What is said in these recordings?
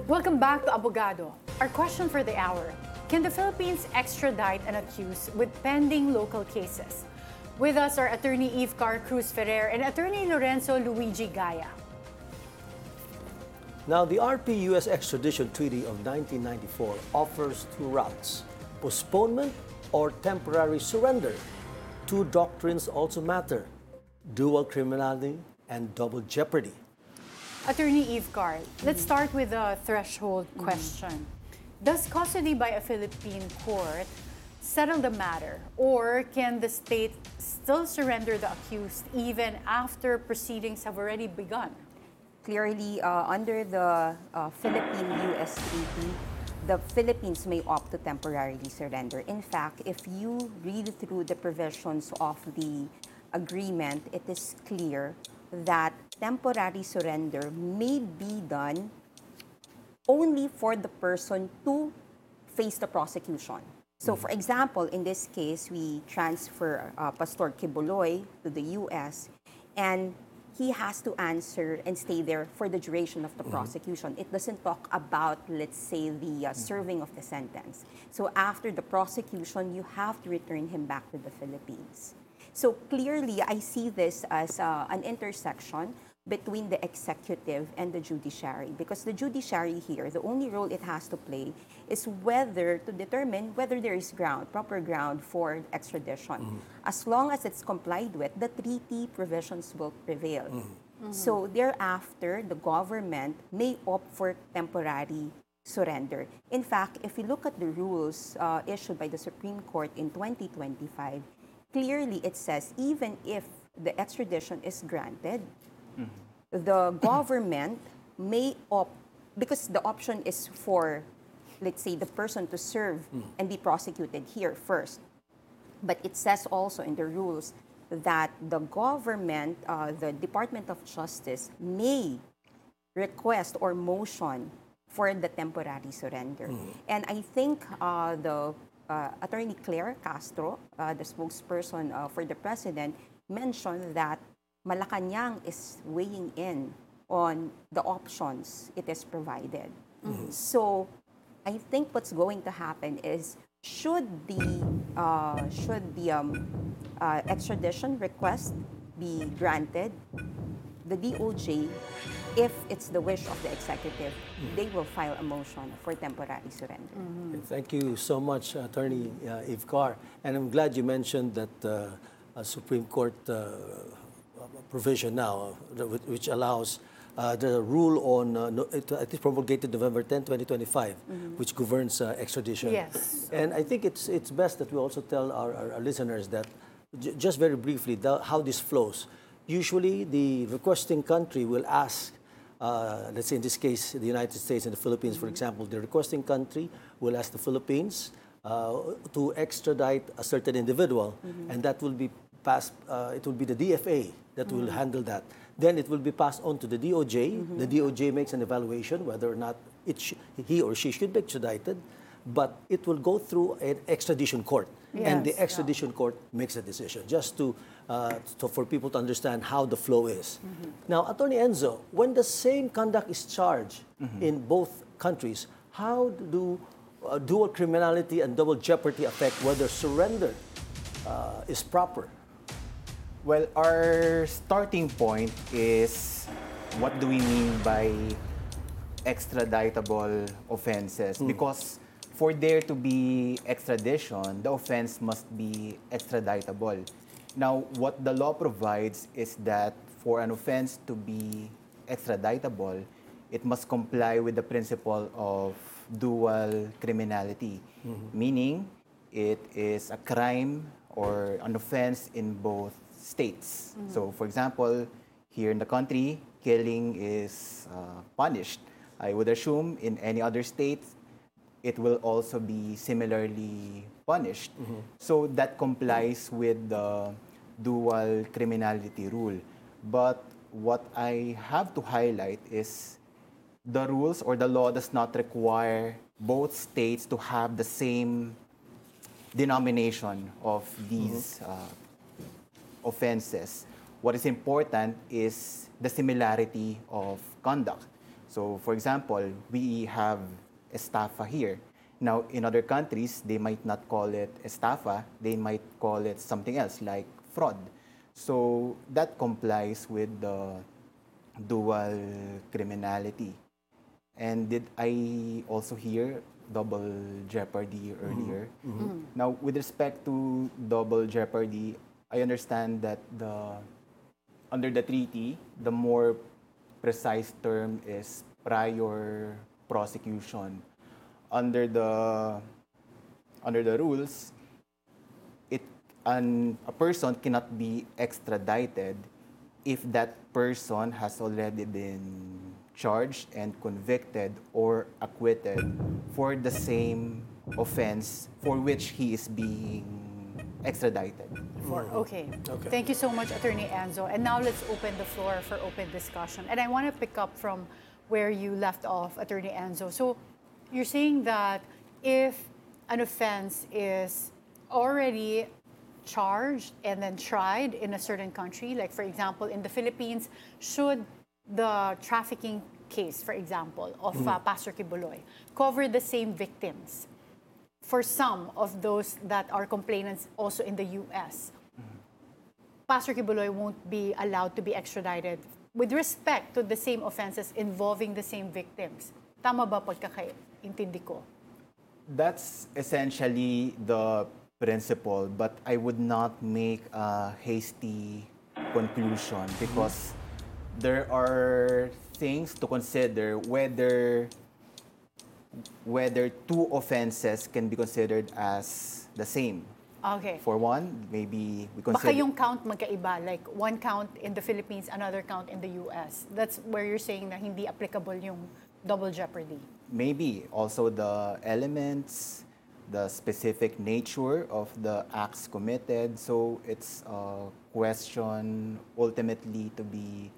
Welcome back to Abogado. Our question for the hour: can the Philippines extradite an accused with pending local cases? With us are Attorney Ivcar Cruz Ferrer and Attorney Lorenzo Luigi Gaya. Now, the RP-US extradition treaty of 1994 offers two routes: postponement or temporary surrender. Two doctrines also matter: dual criminality and double jeopardy. Attorney Ivcar, let's start with a threshold question. Does custody by a Philippine court settle the matter, or can the state still surrender the accused even after proceedings have already begun? Clearly, under the Philippine-US treaty, the Philippines may opt to temporarily surrender. In fact, if you read through the provisions of the agreement, it is clear that temporary surrender may be done only for the person to face the prosecution. So, for example, in this case, we transfer Pastor Kibuloy to the U.S., and he has to answer and stay there for the duration of the prosecution. It doesn't talk about, let's say, the serving of the sentence. So after the prosecution, you have to return him back to the Philippines. So clearly, I see this as an intersection between the executive and the judiciary, because the judiciary here, the only role it has to play is whether to determine whether there is proper ground for extradition. As long as it's complied with, the treaty provisions will prevail. So thereafter, the government may opt for temporary surrender. In fact, if you look at the rules issued by the Supreme Court in 2025, clearly it says even if the extradition is granted, the government may opt, because the option is for, let's say, the person to serve and be prosecuted here first. But it says also in the rules that the government, the Department of Justice, may request or motion for the temporary surrender. And I think the Attorney Claire Castro, the spokesperson for the president, mentioned that Malacanang is weighing in on the options it is provided. So I think what's going to happen is should the extradition request be granted, the DOJ, if it's the wish of the executive, they will file a motion for temporary surrender. Thank you so much, Attorney Ivcar. And I'm glad you mentioned that Supreme Court provision now, which allows the rule on, it is promulgated November 10, 2025, which governs extradition. Yes. And I think it's best that we also tell our listeners that, just very briefly, how this flows. Usually, the requesting country will ask, let's say in this case, the United States and the Philippines, for example, the requesting country will ask the Philippines to extradite a certain individual, and that will be passed, it will be the DFA that will handle that. Then it will be passed on to the DOJ. The DOJ makes an evaluation whether or not he or she should be extradited, but it will go through an extradition court. And the extradition court makes a decision, just for people to understand how the flow is. Now, Attorney Enzo, when the same conduct is charged in both countries, how do dual criminality and double jeopardy affect whether surrender is proper? Well, our starting point is what do we mean by extraditable offenses? Because for there to be extradition, the offense must be extraditable. Now, what the law provides is that for an offense to be extraditable, it must comply with the principle of dual criminality, meaning it is a crime or an offense in both states. So, for example, here in the country, killing is punished. I would assume in any other state, it will also be similarly punished. So that complies with the dual criminality rule. But what I have to highlight is the rules or the law does not require both states to have the same denomination of these offenses. What is important is the similarity of conduct. So, for example, we have estafa here. Now, in other countries, they might not call it estafa. They might call it something else, like fraud. So, that complies with the dual criminality. And did I also hear double jeopardy earlier? Now, with respect to double jeopardy, I understand that under the treaty, the more precise term is prior prosecution. Under the rules, a person cannot be extradited if that person has already been charged and convicted or acquitted for the same offense for which he is being extradited. Okay. Thank you so much, Attorney Enzo. And now let's open the floor for open discussion. And I want to pick up from where you left off, Attorney Enzo. So you're saying that if an offense is already charged and then tried in a certain country, like for example in the Philippines, should the trafficking case, for example, of Pastor Kibuloy cover the same victims for some of those that are complainants also in the U.S., Pastor Kibuloy won't be allowed to be extradited with respect to the same offenses involving the same victims. Tama ba pagkakaintindi ko? That's essentially the principle, but I would not make a hasty conclusion because there are things to consider whether two offenses can be considered as the same. Okay. For one, maybe we Baka consider yung count magkaiba, like one count in the Philippines, another count in the U.S. That's where you're saying na hindi applicable yung double jeopardy. maybe also the elements, the specific nature of the acts committed. So it's a question ultimately to be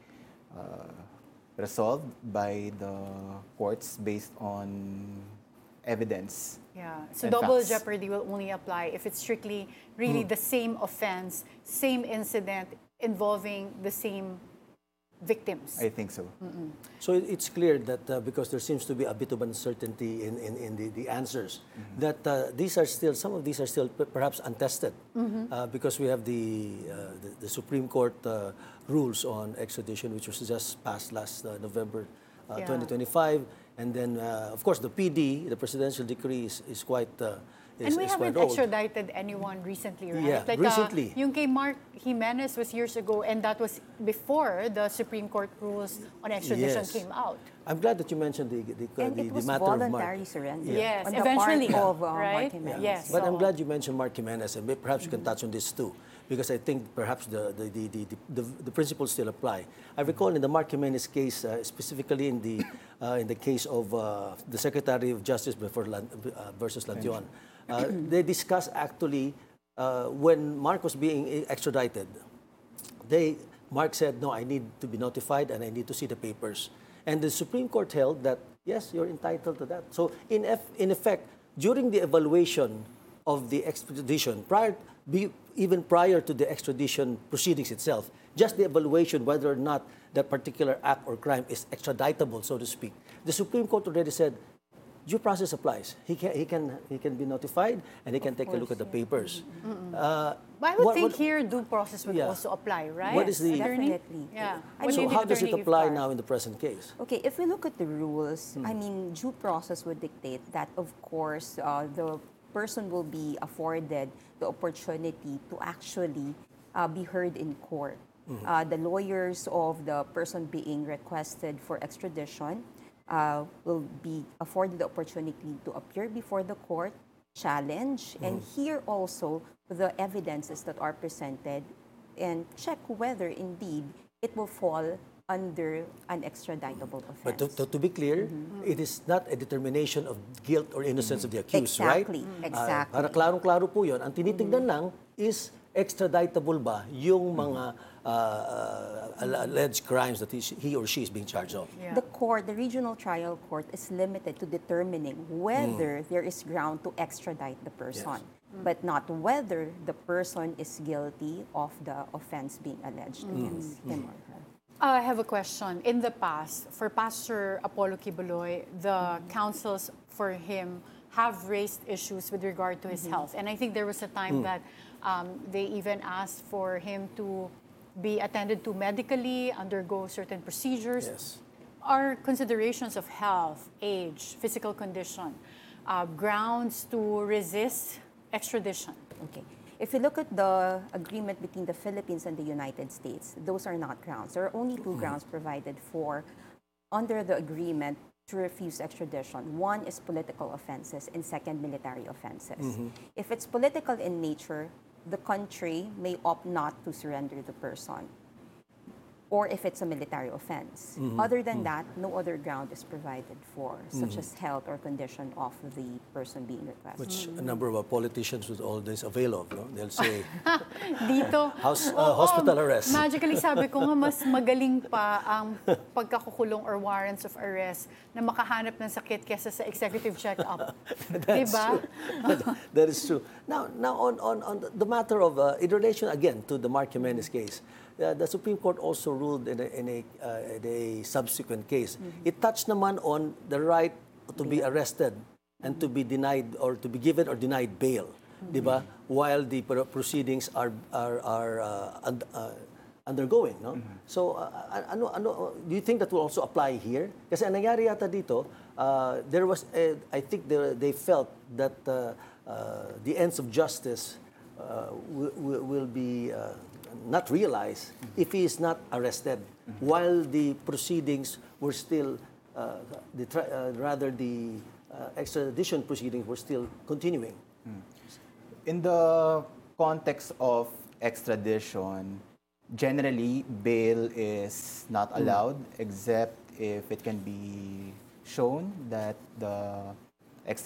resolved by the courts based on evidence. Yeah, so and double facts. jeopardy will only apply if it's strictly really the same offense, same incident involving the same victims. I think so. So it's clear that because there seems to be a bit of uncertainty in the answers, that these are still, some of these are still perhaps untested because we have the Supreme Court rules on extradition, which was just passed last November 2025. And then, of course, the PD, the presidential decree is quite And we is haven't quite old. extradited anyone recently, right? Yeah, recently. Yung kay Mark Jimenez was years ago, and that was before the Supreme Court rules on extradition Yes. came out. I'm glad that you mentioned And it the was matter of Mark. voluntary surrender. Yes, on the eventually, part of right? Mark Jimenez. Yes. But I'm So- glad you mentioned Mark Jimenez, and perhaps you can touch on this too, because I think perhaps the principles still apply. I recall in the Mark Jimenez case, specifically in the case of the Secretary of Justice versus Lantion, they discussed actually when Mark was being extradited. Mark said, "No, I need to be notified and I need to see the papers." And the Supreme Court held that yes, you're entitled to that. So in effect, during the evaluation of the extradition, even prior to the extradition proceedings itself, just the evaluation whether or not that particular act or crime is extraditable, so to speak, the Supreme Court already said due process applies. He can be notified and he can take a look at the papers. But I would think here due process would Yeah. also apply, right? What is the- Attorney? Definitely. Yeah. I What do So you how think, does it Attorney apply Iftar? now in the present case? Okay, if we look at the rules, I mean, due process would dictate that, of course, the person will be afforded the opportunity to actually be heard in court. The lawyers of the person being requested for extradition will be afforded the opportunity to appear before the court, challenge, and hear also the evidences that are presented and check whether indeed it will fall under an extraditable offense. But to be clear, it is not a determination of guilt or innocence of the accused, Exactly, right? exactly. Para klarong-klaro po yun. Ang tinitignan lang is extraditable ba yung mga alleged crimes that he or she is being charged of. Yeah. The regional trial court is limited to determining whether there is ground to extradite the person, but not whether the person is guilty of the offense being alleged against him or her. I have a question. In the past, for Pastor Apollo Kibuloy, the councils for him have raised issues with regard to his health. And I think there was a time that they even asked for him to be attended to medically, undergo certain procedures. Yes. Are considerations of health, age, physical condition grounds to resist extradition? Okay. If you look at the agreement between the Philippines and the United States, those are not grounds. There are only two grounds provided for under the agreement to refuse extradition. One is political offenses, and second, military offenses. If it's political in nature, the country may opt not to surrender the person, or if it's a military offense. Other than that, no other ground is provided for, such as health or condition of the person being requested. Which a number of our politicians would always avail of. No? They'll say, Dito, hospital arrest. magically sabi ko nga, mas magaling pa ang pagkakukulong or warrants of arrest na makahanap ng sakit kesa sa executive check-up. Diba? That is true. Now on the matter of, in relation again to the Mark Jimenez case, the Supreme Court also ruled in a subsequent case. It touched naman on the right to be arrested and to be denied or to be given or denied bail, di ba? While the proceedings are undergoing, no? So do you think that will also apply here? Kasi ang nangyari yata dito, there was I think they felt that the ends of justice will be not realized if he is not arrested, while the proceedings were still, the extradition proceedings were still continuing. In the context of extradition, generally bail is not allowed except if it can be shown that the